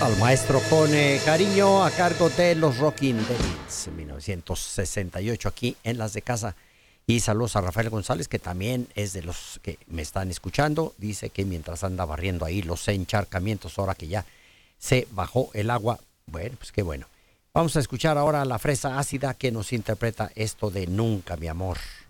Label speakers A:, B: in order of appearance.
A: Al maestro con cariño a cargo de los Rocking Days, 1968 aquí en Las de Casa. Y saludos a Rafael González, que también es de los que me están escuchando. Dice que mientras anda barriendo ahí los encharcamientos, ahora que ya se bajó el agua. Bueno, pues qué bueno. Vamos a escuchar ahora a La Fresa Ácida, que nos interpreta esto de Nunca, mi amor.